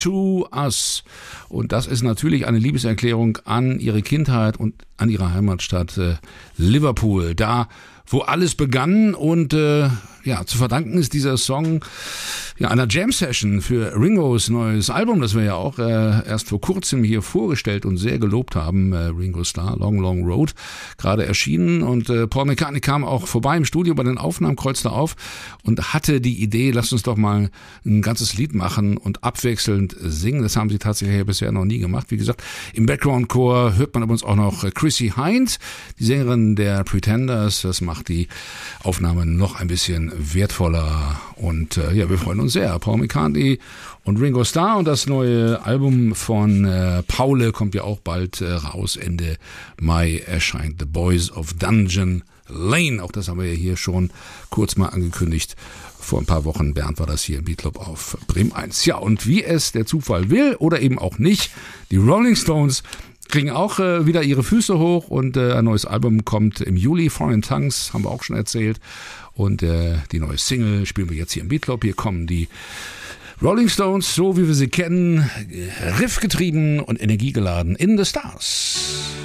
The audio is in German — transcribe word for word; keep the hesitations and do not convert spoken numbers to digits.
To Us. Und das ist natürlich eine Liebeserklärung an ihre Kindheit und an ihre Heimatstadt äh, Liverpool. Da, wo alles begann und äh, ja, zu verdanken ist dieser Song ja einer Jam-Session für Ringos neues Album, das wir ja auch äh, erst vor kurzem hier vorgestellt und sehr gelobt haben. Äh, Ringo Starr, Long Long Road, gerade erschienen, und äh, Paul McCartney kam auch vorbei im Studio bei den Aufnahmen, kreuzte auf und hatte die Idee, lass uns doch mal ein ganzes Lied machen und abwechselnd singen. Das haben sie tatsächlich bisher noch nie gemacht. Wie gesagt, im Background-Chor hört man übrigens auch noch Chrissie Hynde, die Sängerin der Pretenders. Das macht die Aufnahme noch ein bisschen wertvoller, und äh, ja, wir freuen uns sehr. Paul McCartney und Ringo Starr, und das neue Album von äh, Paule kommt ja auch bald äh, raus. Ende Mai erscheint The Boys of Dungeon Lane. Auch das haben wir ja hier schon kurz mal angekündigt. Vor ein paar Wochen, Bernd, war das hier im Beatclub auf Bremen eins. Ja, und wie es der Zufall will oder eben auch nicht, die Rolling Stones kriegen auch äh, wieder ihre Füße hoch, und äh, ein neues Album kommt im Juli. Foreign Tongues haben wir auch schon erzählt, und äh, die neue Single spielen wir jetzt hier im Beatclub. Hier kommen die Rolling Stones, so wie wir sie kennen, riffgetrieben und energiegeladen in the Stars.